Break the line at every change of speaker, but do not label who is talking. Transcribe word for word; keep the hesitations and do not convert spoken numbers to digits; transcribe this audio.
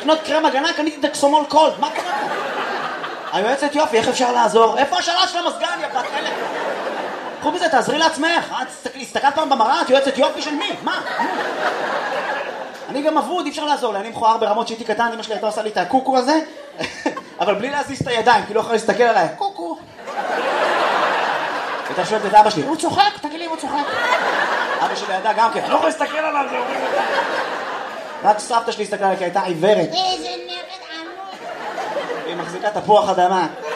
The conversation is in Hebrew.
לקנות קרם הגנה, קניתי דקסומול קולד, מה קרה? היועצת יופי, איך אפשר לעזור? איפה השלט של המזגן, יא בת אלה? קחו בזה, תעזרי לעצמך. הסתכלת פעם במראה, את יועצת יופי של מי? מה? אני גם אבוד, אי אפשר לעזור לי, אני מכוער ברמות שהייתי קטן, אמא שלי הייתה עושה לי את הקוקו הזה, אבל בלי להזיז את הידיים, כי לא יכולה להסתכל עליי, קוקו. הייתה שואלת את אבא שלי, הוא צוחק? תגיד לי אם הוא צוחק. אבא שלי ידע גם כן, לא יכול להסתכל עליו, זה אומרים אותה. רק סבתא שלי הסתכלה עליי, כי הייתה עיוורת.
איזה נכד עמוד.
היא מחזיקה תפוח אדמה.